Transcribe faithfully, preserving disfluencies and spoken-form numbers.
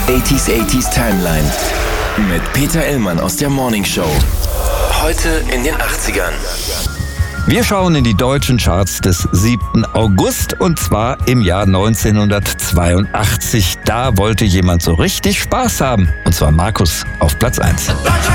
achtziger achtziger Timeline mit Peter Illmann aus der Morning Show. Heute in den achtzigern. Wir schauen in die deutschen Charts des siebten August und zwar im Jahr neunzehnhundertzweiundachtzig. Da wollte jemand so richtig Spaß haben und zwar Markus auf Platz eins.